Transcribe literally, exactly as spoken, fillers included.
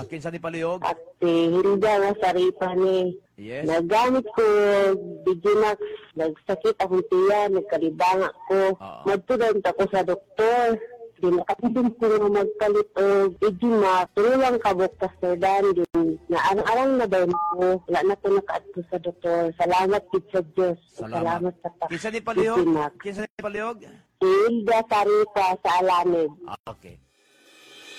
kinsa ni palihog? At si Hilda nga saripa ni. Yes. Nagamit ko Digimax, nagsakit akong tiyan, nagkalibanga ko. Oo. Magtulad ako sa doktor. Di nakatulong ko nga magpalit o Digimax. Turulang kabok sa Sudan. Na arang-arang na ba ko. Wala na ko nakaadto sa doktor. Salamat kid sa Diyos. Salamat. Salamat sa pa. Kinsa ni palihog? Digimax. Kinsa ni palihog? Hilda Saripa sa Alamid. Ah, okay.